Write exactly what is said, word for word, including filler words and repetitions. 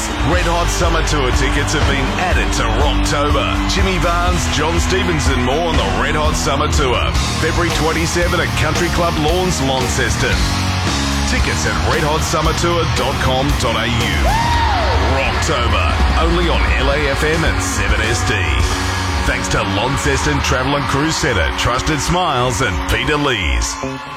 Red Hot Summer Tour tickets have been added to Rocktober. Jimmy Barnes, John Stevens and more on the Red Hot Summer Tour. February twenty-seventh at Country Club Lawns, Launceston. Tickets at red hot summer tour dot com dot a u. Rocktober, only on L A F M and seven S D. Thanks to Launceston Travel and Cruise Centre, Trusted Smiles and Peter Lees.